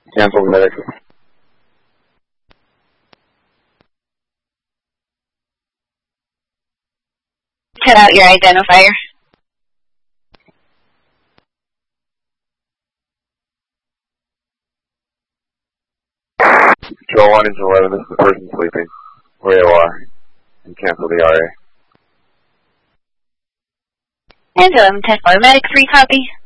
Cancel the medic. Cut out your identifier. Control 1 into 11, this is the person sleeping. Where you are. And cancel the RA. And 11-10-4, medic 3, copy.